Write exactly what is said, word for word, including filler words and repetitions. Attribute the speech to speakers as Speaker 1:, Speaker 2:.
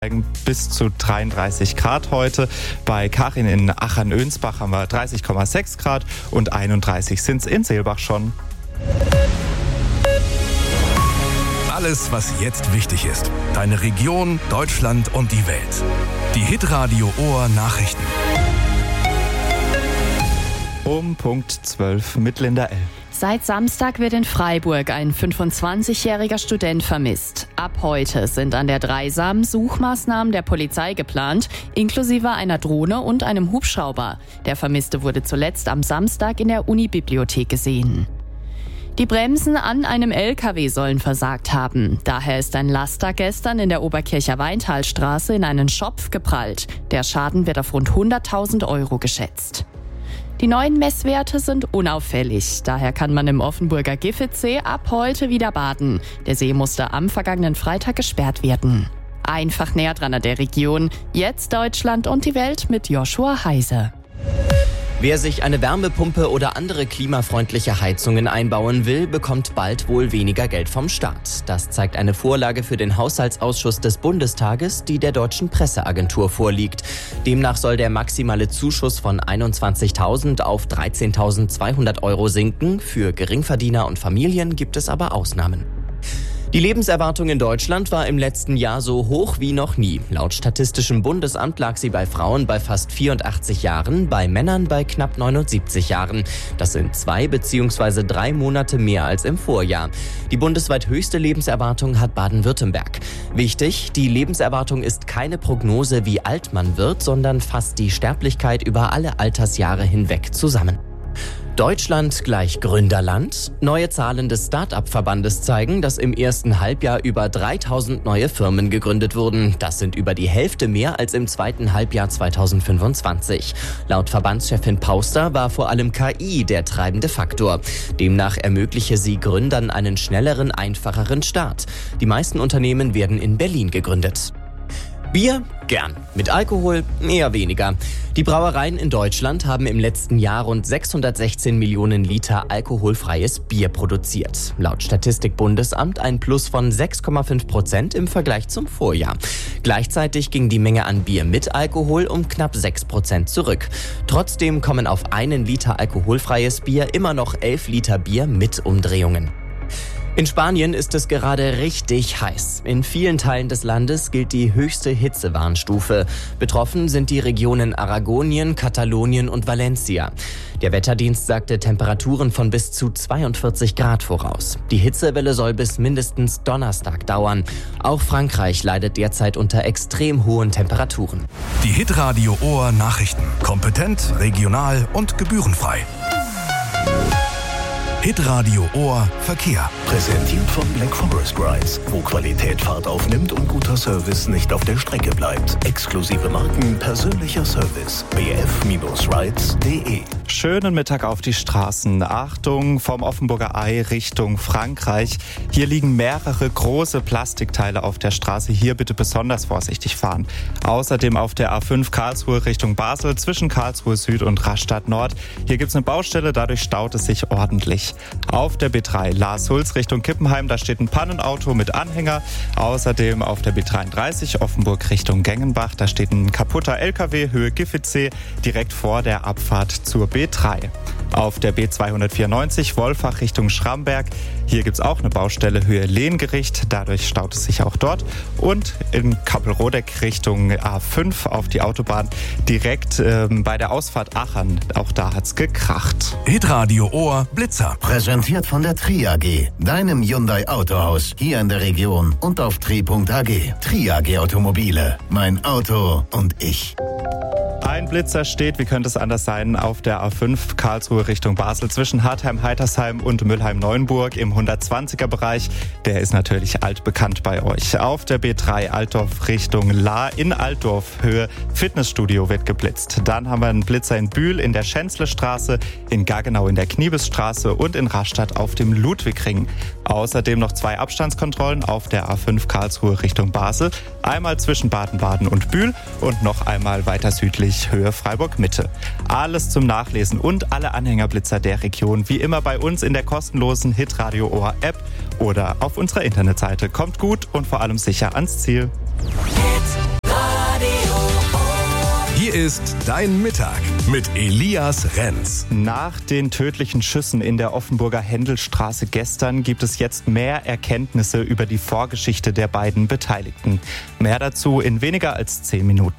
Speaker 1: Bis zu dreiunddreißig Grad heute. Bei Karin in Achern-Önsbach haben wir dreißig Komma sechs Grad und einunddreißig sind es in Seelbach schon.
Speaker 2: Alles, was jetzt wichtig ist. Deine Region, Deutschland und die Welt. Die Hitradio Ohr Nachrichten.
Speaker 1: Um Punkt zwölf mit Linda L.
Speaker 3: Seit Samstag wird in Freiburg ein fünfundzwanzigjähriger Student vermisst. Ab heute sind an der Dreisam Suchmaßnahmen der Polizei geplant, inklusive einer Drohne und einem Hubschrauber. Der Vermisste wurde zuletzt am Samstag in der Unibibliothek gesehen. Die Bremsen an einem L K W sollen versagt haben. Daher ist ein Laster gestern in der Oberkircher Weintalstraße in einen Schopf geprallt. Der Schaden wird auf rund hunderttausend Euro geschätzt. Die neuen Messwerte sind unauffällig. Daher kann man im Offenburger Giffitsee ab heute wieder baden. Der See musste am vergangenen Freitag gesperrt werden. Einfach näher dran an der Region. Jetzt Deutschland und die Welt mit Joshua Heise.
Speaker 4: Wer sich eine Wärmepumpe oder andere klimafreundliche Heizungen einbauen will, bekommt bald wohl weniger Geld vom Staat. Das zeigt eine Vorlage für den Haushaltsausschuss des Bundestages, die der Deutschen Presseagentur vorliegt. Demnach soll der maximale Zuschuss von einundzwanzigtausend auf dreizehntausendzweihundert Euro sinken. Für Geringverdiener und Familien gibt es aber Ausnahmen. Die Lebenserwartung in Deutschland war im letzten Jahr so hoch wie noch nie. Laut Statistischem Bundesamt lag sie bei Frauen bei fast vierundachtzig Jahren, bei Männern bei knapp neunundsiebzig Jahren. Das sind zwei bzw. drei Monate mehr als im Vorjahr. Die bundesweit höchste Lebenserwartung hat Baden-Württemberg. Wichtig, die Lebenserwartung ist keine Prognose, wie alt man wird, sondern fasst die Sterblichkeit über alle Altersjahre hinweg zusammen. Deutschland gleich Gründerland. Neue Zahlen des Start-up-Verbandes zeigen, dass im ersten Halbjahr über dreitausend neue Firmen gegründet wurden. Das sind über die Hälfte mehr als im zweiten Halbjahr zweitausendfünfundzwanzig. Laut Verbandschefin Pauster war vor allem K I der treibende Faktor. Demnach ermögliche sie Gründern einen schnelleren, einfacheren Start. Die meisten Unternehmen werden in Berlin gegründet. Bier? Gern. Mit Alkohol? Eher weniger. Die Brauereien in Deutschland haben im letzten Jahr rund sechshundertsechzehn Millionen Liter alkoholfreies Bier produziert. Laut Statistikbundesamt ein Plus von sechs Komma fünf Prozent im Vergleich zum Vorjahr. Gleichzeitig ging die Menge an Bier mit Alkohol um knapp sechs Prozent zurück. Trotzdem kommen auf einen Liter alkoholfreies Bier immer noch elf Liter Bier mit Umdrehungen. In Spanien ist es gerade richtig heiß. In vielen Teilen des Landes gilt die höchste Hitzewarnstufe. Betroffen sind die Regionen Aragonien, Katalonien und Valencia. Der Wetterdienst sagte Temperaturen von bis zu zweiundvierzig Grad voraus. Die Hitzewelle soll bis mindestens Donnerstag dauern. Auch Frankreich leidet derzeit unter extrem hohen Temperaturen.
Speaker 2: Die Hitradio Ohr Nachrichten. Kompetent, regional und gebührenfrei. Hitradio Ohr Verkehr.
Speaker 5: Präsentiert von Black Forest Rides, wo Qualität Fahrt aufnimmt und guter Service nicht auf der Strecke bleibt. Exklusive Marken, persönlicher Service. b f rides punkt d e.
Speaker 1: Schönen Mittag auf die Straßen. Achtung, vom Offenburger Ei Richtung Frankreich. Hier liegen mehrere große Plastikteile auf der Straße. Hier bitte besonders vorsichtig fahren. Außerdem auf der A fünf Karlsruhe Richtung Basel zwischen Karlsruhe Süd und Rastatt Nord. Hier gibt es eine Baustelle, dadurch staut es sich ordentlich. Auf der B drei Lars-Sulz Richtung Kippenheim, da steht ein Pannenauto mit Anhänger. Außerdem auf der B dreiunddreißig Offenburg Richtung Gengenbach, da steht ein kaputter L K W Höhe Giffitsee direkt vor der Abfahrt zur B drei. Auf der B zweihundertvierundneunzig Wolfach Richtung Schramberg, hier gibt es auch eine Baustelle Höhe Lehngericht, dadurch staut es sich auch dort. Und in Kappelrodeck Richtung A fünf auf die Autobahn direkt ähm, bei der Ausfahrt Achern, auch da hat's gekracht.
Speaker 2: Hitradio Ohr Blitzer.
Speaker 5: Präsentiert von der Tri A G, deinem Hyundai Autohaus, hier in der Region und auf tri punkt a g. Tri A G Automobile, mein Auto und ich.
Speaker 1: Ein Blitzer steht, wie könnte es anders sein, auf der A fünf Karlsruhe Richtung Basel zwischen Hartheim-Heitersheim und Müllheim-Neuenburg im hundertzwanziger Bereich. Der ist natürlich altbekannt bei euch. Auf der B drei Altdorf Richtung Lahr in Altdorf Höhe Fitnessstudio wird geblitzt. Dann haben wir einen Blitzer in Bühl in der Schänzlestraße, in Gaggenau in der Kniebesstraße und in Rastatt auf dem Ludwigring. Außerdem noch zwei Abstandskontrollen auf der A fünf Karlsruhe Richtung Basel. Einmal zwischen Baden-Baden und Bühl und noch einmal weiter südlich Höhe Freiburg-Mitte. Alles zum Nachlesen und alle Anhängerblitzer der Region wie immer bei uns in der kostenlosen Hitradio Ohr App oder auf unserer Internetseite. Kommt gut und vor allem sicher ans Ziel.
Speaker 2: Hier ist dein Mittag mit Elias Renz.
Speaker 1: Nach den tödlichen Schüssen in der Offenburger Händelstraße gestern gibt es jetzt mehr Erkenntnisse über die Vorgeschichte der beiden Beteiligten. Mehr dazu in weniger als zehn Minuten.